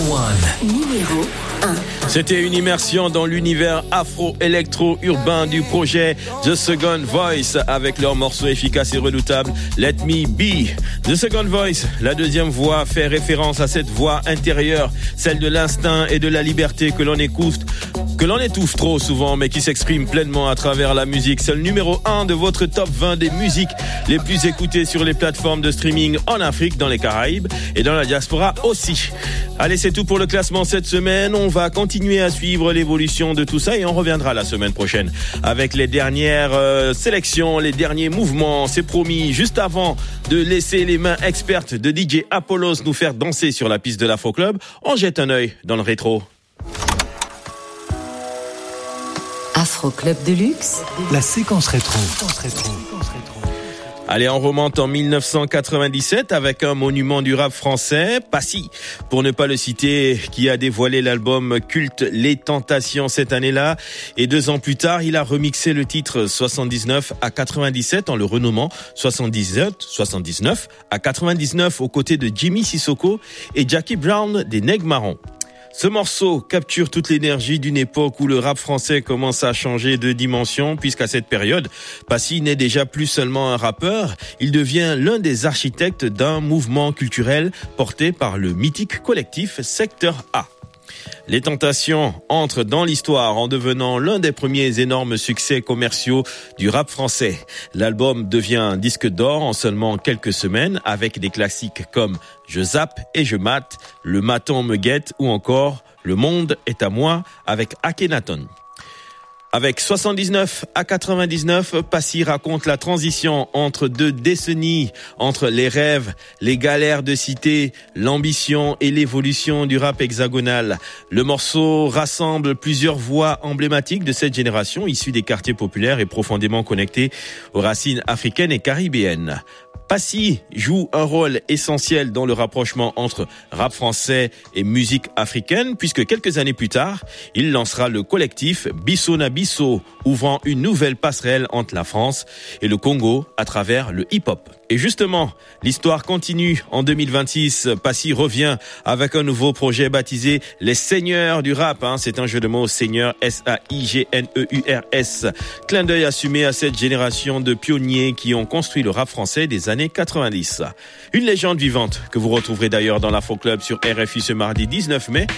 Numéro 1. C'était une immersion dans l'univers afro-électro-urbain du projet The Second Voice avec leur morceau efficace et redoutable Let Me Be. The Second Voice, la deuxième voix, fait référence à cette voix intérieure, celle de l'instinct et de la liberté que l'on étouffe trop souvent, mais qui s'exprime pleinement à travers la musique. C'est le numéro 1 de votre top 20 des musiques les plus écoutées sur les plateformes de streaming en Afrique, dans les Caraïbes et dans la diaspora aussi. Allez, c'est tout pour le classement cette semaine. On va continuer à suivre l'évolution de tout ça et on reviendra la semaine prochaine avec les dernières sélections, les derniers mouvements. C'est promis, juste avant de laisser les mains expertes de DJ Apollos nous faire danser sur la piste de l'Afro Club, on jette un œil dans le rétro. Afro Club de luxe, la séquence rétro. Allez, on remonte en 1997 avec un monument du rap français, Passy, pour ne pas le citer, qui a dévoilé l'album culte Les Tentations cette année-là. Et 2 ans plus tard, il a remixé le titre 79 à 97 en le renommant 79 à 99 aux côtés de Jimmy Sissoko et Jackie Brown des Nègres Marrons. Ce morceau capture toute l'énergie d'une époque où le rap français commence à changer de dimension, puisqu'à cette période, Passy n'est déjà plus seulement un rappeur, il devient l'un des architectes d'un mouvement culturel porté par le mythique collectif Secteur A. Les Tentations entrent dans l'histoire en devenant l'un des premiers énormes succès commerciaux du rap français. L'album devient un disque d'or en seulement quelques semaines avec des classiques comme Je zappe et je mate, Le maton me guette ou encore Le monde est à moi avec Akhenaton. Avec 79 à 99, Passy raconte la transition entre 2 décennies, entre les rêves, les galères de cité, l'ambition et l'évolution du rap hexagonal. Le morceau rassemble plusieurs voix emblématiques de cette génération, issues des quartiers populaires et profondément connectées aux racines africaines et caribéennes. Passy joue un rôle essentiel dans le rapprochement entre rap français et musique africaine, puisque quelques années plus tard, il lancera le collectif Bisso na Bisso, ouvrant une nouvelle passerelle entre la France et le Congo à travers le hip-hop. Et justement, l'histoire continue. En 2026, Passy revient avec un nouveau projet baptisé Les Seigneurs du Rap. C'est un jeu de mots, Seigneur, S-A-I-G-N-E-U-R-S. Clin d'œil assumé à cette génération de pionniers qui ont construit le rap français des années 90. Une légende vivante que vous retrouverez d'ailleurs dans l'Afro Club sur RFI ce mardi 19 mai